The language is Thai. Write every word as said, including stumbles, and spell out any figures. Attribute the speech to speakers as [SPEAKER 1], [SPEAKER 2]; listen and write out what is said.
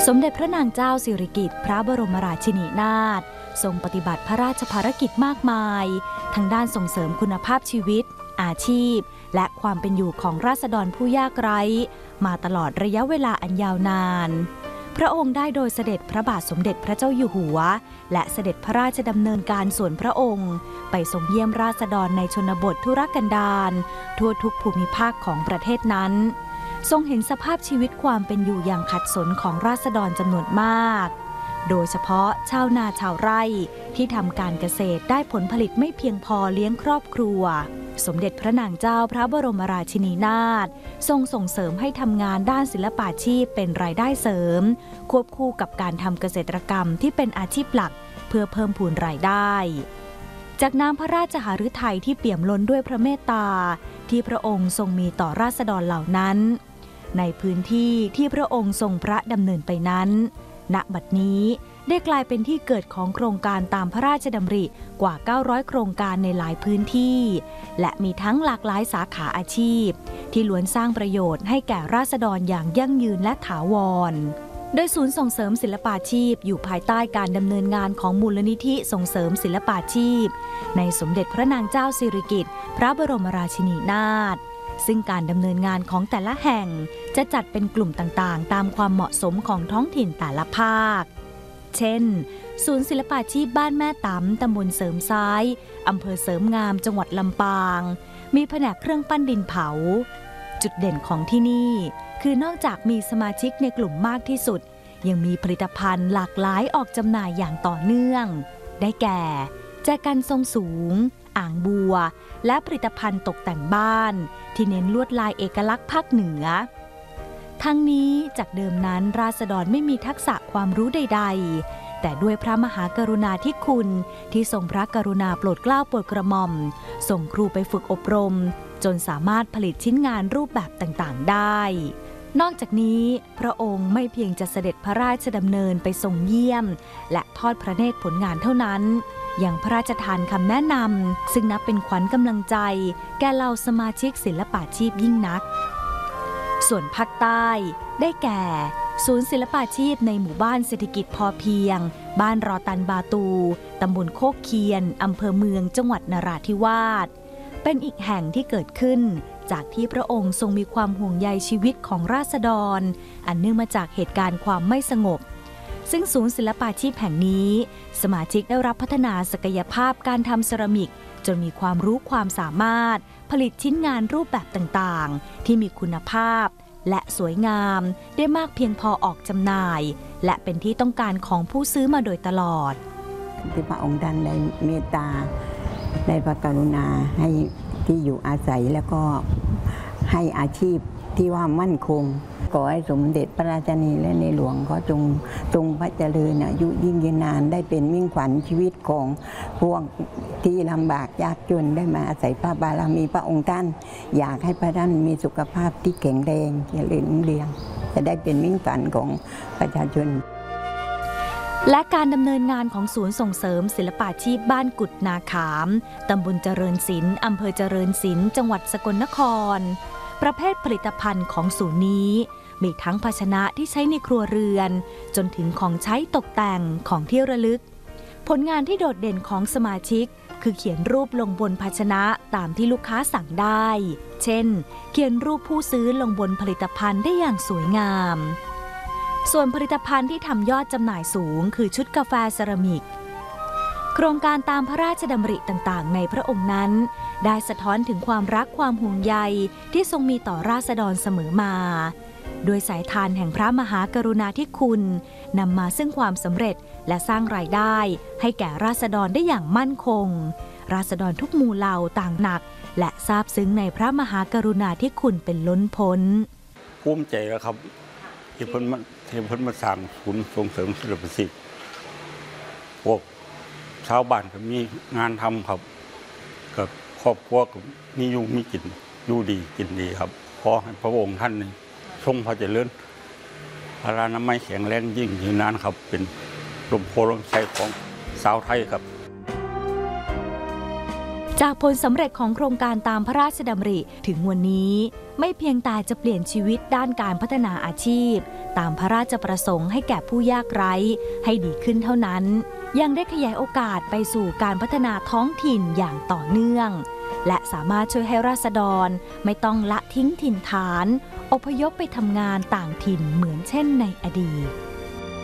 [SPEAKER 1] สมเด็จพระนางเจ้าสิริกิติ์พระบรมราชินีนาถทรงปฏิบัติพระราชภารกิจมากมายทั้งด้านส่งเสริมคุณภาพชีวิตอาชีพและความเป็นอยู่ของราษฎรผู้ยากไร้มาตลอดระยะเวลาอันยาวนานพระองค์ได้โดยเสด็จพระบาทสมเด็จพระเจ้าอยู่หัวและเสด็จพระราชดำเนินการส่วนพระองค์ไปทรงเยี่ยมราษฎรในชนบททุรกันดารทั่วทุกภูมิภาคของประเทศนั้นทรงเห็นสภาพชีวิตความเป็นอยู่อย่างขัดสนของราษฎรจำนวนมากโดยเฉพาะชาวนาชาวไร่ที่ทำการเกษตรได้ผลผลิตไม่เพียงพอเลี้ยงครอบครัวสมเด็จพระนางเจ้าพระบรมราชินีนาถทรงส่งเสริมให้ทำงานด้านศิลปาชีพเป็นรายได้เสริมควบคู่กับการทำเกษตรกรรมที่เป็นอาชีพหลักเพื่อเพิ่มพูนรายได้จากน้ำพระราชหฤทัยที่เปี่ยมล้นด้วยพระเมตตาที่พระองค์ทรงมีต่อราษฎรเหล่านั้นในพื้นที่ที่พระองค์ทรงพระดำเนินไปนั้นณบัดนี้ได้กลายเป็นที่เกิดของโครงการตามพระราชดำริกว่าเก้าร้อยโครงการในหลายพื้นที่และมีทั้งหลากหลายสาขาอาชีพที่ล้วนสร้างประโยชน์ให้แก่ราษฎรอย่างยั่งยืนและถาวรโดยศูนย์ส่งเสริมศิลปาชีพอยู่ภายใต้การดำเนินงานของมูลนิธิส่งเสริมศิลปาชีพในสมเด็จพระนางเจ้าสิริกิติ์พระบรมราชินีนาถซึ่งการดำเนินงานของแต่ละแห่งจะจัดเป็นกลุ่มต่างๆตามความเหมาะสมของท้องถิ่นแต่ละภาคเช่นศูนย์ศิลปาชีพบ้านแม่ตำตำบลเสริมซ้ายอำเภอเสริมงามจังหวัดลำปางมีแผนกเครื่องปั้นดินเผาจุดเด่นของที่นี่คือนอกจากมีสมาชิกในกลุ่มมากที่สุดยังมีผลิตภัณฑ์หลากหลายออกจำหน่ายอย่างต่อเนื่องได้แก่แจกันทรงสูงอ่างบัวและผลิตภัณฑ์ตกแต่งบ้านที่เน้นลวดลายเอกลักษณ์ภาคเหนือทั้งนี้จากเดิมนั้นราษฎรไม่มีทักษะความรู้ใดๆแต่ด้วยพระมหากรุณาธิคุณที่ทรงพระกรุณาโปรดเกล้าโปรดกระหม่อมส่งครูไปฝึกอบรมจนสามารถผลิตชิ้นงานรูปแบบต่างๆได้นอกจากนี้พระองค์ไม่เพียงจะเสด็จพระราชดำเนินไปทรงเยี่ยมและทอดพระเนตรผลงานเท่านั้นยังพระราชทานคำแนะนำซึ่งนับเป็นขวัญกำลังใจแก่เหล่าสมาชิกศิลปาชีพยิ่งนักส่วนภาคใต้ได้แก่ศูนย์ศิลปาชีพในหมู่บ้านเศรษฐกิจพอเพียงบ้านรอตันบาตูตำบลโคกเคียนอำเภอเมืองจังหวัดนราธิวาสเป็นอีกแห่งที่เกิดขึ้นจากที่พระองค์ทรงมีความห่วงใยชีวิตของราษฎรอันเนื่องมาจากเหตุการณ์ความไม่สงบซึ่งศูนย์ศิลปาชีพแห่งนี้สมาชิกได้รับพัฒนาศักยภาพการทำเซรามิกจนมีความรู้ความสามารถผลิตชิ้นงานรูปแบบต่างๆที่มีคุณภาพและสวยงามได้มากเพียงพอออกจำหน่ายและเป็นที่ต้องการของผู้ซื้อมาโดยตลอด
[SPEAKER 2] ที่พระองค์ท่านได้เมตตาได้พระกรุณาให้ที่อยู่อาศัยแล้วก็ให้อาชีพที่ว่ามั่นคงขอให้สมเด็จพระราชินีและในหลวงก็จงทรงพระเจริญอายุยิ่งยืนนานได้เป็นมิ่งขวัญชีวิตของพวกที่ลำบากยากจนได้มาอาศัยพระบารมีพระองค์ท่านอยากให้พระท่านมีสุขภาพที่แข็งแรงเจริญรุ่งเรืองจะได้เป็นมิ่งขวัญของประชาชน
[SPEAKER 1] และการดำเนินงานของศูนย์ส่งเสริมศิลปาชีพบ้านกุดนาขามตำบลเจริญศิลป์อำเภอเจริญศิลป์จังหวัดสกลนครประเภทผลิตภัณฑ์ของศูนย์นี้มีทั้งภาชนะที่ใช้ในครัวเรือนจนถึงของใช้ตกแต่งของที่ระลึกผลงานที่โดดเด่นของสมาชิกคือเขียนรูปลงบนภาชนะตามที่ลูกค้าสั่งได้เช่นเขียนรูปผู้ซื้อลงบนผลิตภัณฑ์ได้อย่างสวยงามส่วนผลิตภัณฑ์ที่ทำยอดจำหน่ายสูงคือชุดกาแฟเซรามิกโครงการตามพระราชดำริต่างๆในพระองค์นั้นได้สะท้อนถึงความรักความห่วงใยที่ทรงมีต่อราษฎรเสมอมาโดยสายทานแห่งพระมหากรุณาธิคุณนำมาซึ่งความสำเร็จและสร้างรายได้ให้แก่ราษฎรได้อย่างมั่นคงราษฎรทุกหมู่เหล่าต่างหนักและซาบซึ้งในพระมหากรุณาธิคุณเป็นล้นพ้น
[SPEAKER 3] ภูมิใจแล้วครับที่เพิ่นมาที่เพิ่นมาสร้างศูนย์ส่งเสริมศิลปาชีพพวกชาวบ้านก็มีงานทำครับกับครอบครัวก็มีอยู่มีกินอยู่ดีกินดีครับขอให้พระองค์ท่านนี่ทรงพระเจริญพระนามัยแข็งแรงยิ่งยืนนานครับเป็นลมโพลมใจของชาวไทยครับ
[SPEAKER 1] จากผลสำเร็จของโครงการตามพระราชดำริถึงวันนี้ไม่เพียงแต่จะเปลี่ยนชีวิตด้านการพัฒนาอาชีพตามพระราชประสงค์ให้แก่ผู้ยากไร้ให้ดีขึ้นเท่านั้นยังได้ขยายโอกาสไปสู่การพัฒนาท้องถิ่นอย่างต่อเนื่องและสามารถช่วยให้ราษฎรไม่ต้องละทิ้งถิ่นฐานอพยพไปทำงานต่างถิ่นเหมือนเช่นในอดีต